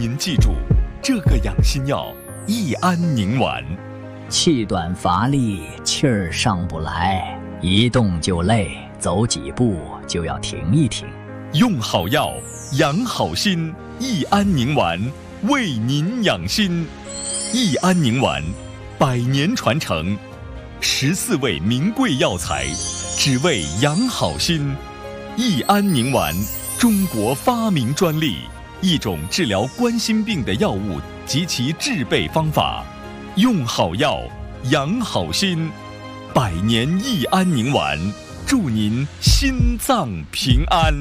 您记住，这个养心药益安宁丸。 气短乏力，气儿上不来，一动就累，走几步就要停一停。 用好药，养好心，益安宁丸为您养心。益安宁丸100年传承，14味名贵药材，只为养好心。益安宁丸，中国发明专利，一种治疗冠心病的药物及其制备方法。用好药，养好心，100年益安宁丸，祝您心脏平安。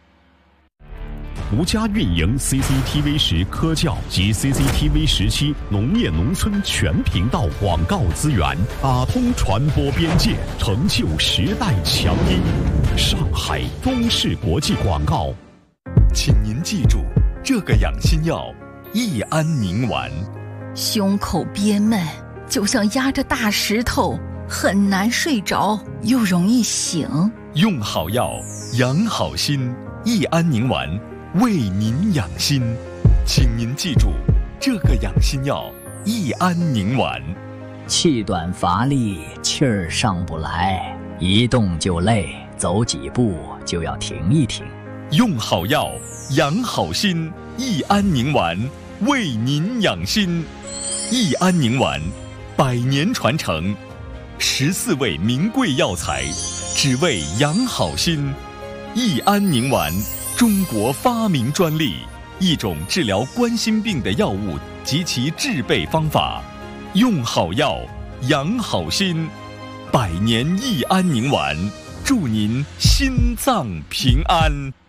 独家运营 CCTV 10科教及 CCTV 17农业农村全频道广告资源，打通传播边界，成就时代强音。上海中视国际广告。 请您记住，这个养心药益安宁丸。 胸口憋闷，就像压着大石头，很难睡着，又容易醒。 用好药，养好心，益安宁丸为您养心。请您记住，这个养心药益安宁丸。 气短乏力，气儿上不来，一动就累，走几步就要停一停。 用好药，养好心，益安宁丸为您养心。益安宁丸100年传承，14味名贵药材，只为养好心。益安宁丸，中国发明专利，一种治疗冠心病的药物及其制备方法。用好药，养好心，100年益安宁丸，祝您心脏平安。